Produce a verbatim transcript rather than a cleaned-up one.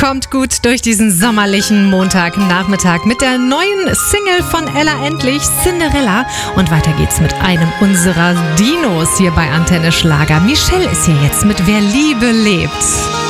Kommt gut durch diesen sommerlichen Montagnachmittag mit der neuen Single von Ella Endlich, Cinderella. Und weiter geht's mit einem unserer Dinos hier bei Antenne Schlager. Michelle ist hier jetzt mit Wer Liebe lebt.